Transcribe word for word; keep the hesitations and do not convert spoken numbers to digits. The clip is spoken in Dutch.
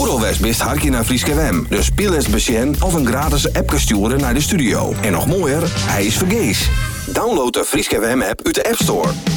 Oeralwest best hartje naar Frieske W M. Dus speel eens besjen of een gratis app sturen naar de studio. En nog mooier, hij is vergees. Download de Frieske W M app uit de App Store.